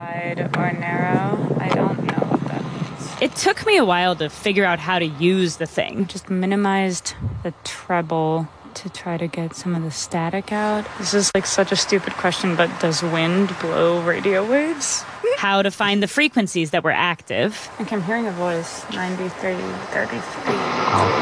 Wide or narrow? I don't know what that means. It took me a while to figure out how to use the thing. Just minimized the treble to try to get some of the static out. This is like such a stupid question, but does wind blow radio waves? How to find the frequencies that were active. Okay, I'm hearing a voice. 90, 30, 33.